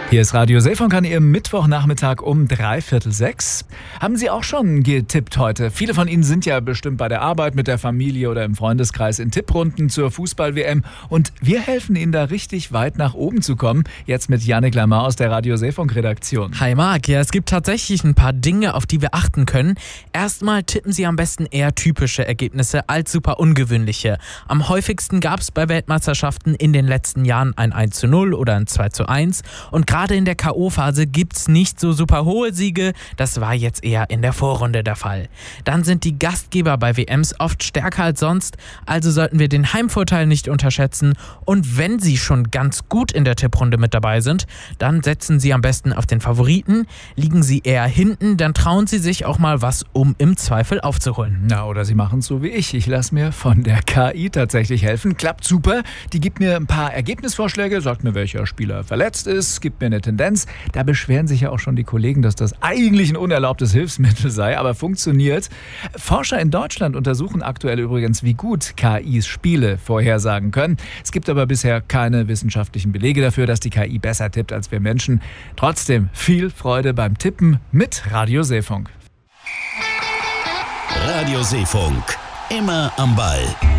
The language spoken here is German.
Hier ist Radio Seefunk an Ihrem Mittwochnachmittag um 5:45. Haben Sie auch schon getippt heute? Viele von Ihnen sind ja bestimmt bei der Arbeit, mit der Familie oder im Freundeskreis in Tipprunden zur Fußball-WM. Und wir helfen Ihnen da richtig weit nach oben zu kommen. Jetzt mit Yannick Lamar aus der Radio Seefunk-Redaktion. Hi Marc, ja, es gibt tatsächlich ein paar Dinge, auf die wir achten können. Erstmal tippen Sie am besten eher typische Ergebnisse als super ungewöhnliche. Am häufigsten gab es bei Weltmeisterschaften in den letzten Jahren ein 1:0 oder ein 2:1. Und gerade in der K.O.-Phase gibt's nicht so super hohe Siege, das war jetzt eher in der Vorrunde der Fall. Dann sind die Gastgeber bei WMs oft stärker als sonst, also sollten wir den Heimvorteil nicht unterschätzen. Und wenn Sie schon ganz gut in der Tipprunde mit dabei sind, dann setzen Sie am besten auf den Favoriten. Liegen Sie eher hinten, dann trauen Sie sich auch mal was, um im Zweifel aufzuholen. Na, oder Sie machen es so wie ich. Ich lasse mir von der KI tatsächlich helfen. Klappt super. Die gibt mir ein paar Ergebnisvorschläge, sagt mir, welcher Spieler verletzt ist, gibt mir eine Tendenz. Da beschweren sich ja auch schon die Kollegen, dass das eigentlich ein unerlaubtes Hilfsmittel sei, aber funktioniert. Forscher in Deutschland untersuchen aktuell übrigens, wie gut KIs Spiele vorhersagen können. Es gibt aber bisher keine wissenschaftlichen Belege dafür, dass die KI besser tippt als wir Menschen. Trotzdem viel Freude beim Tippen mit Radio Seefunk. Radio Seefunk, immer am Ball.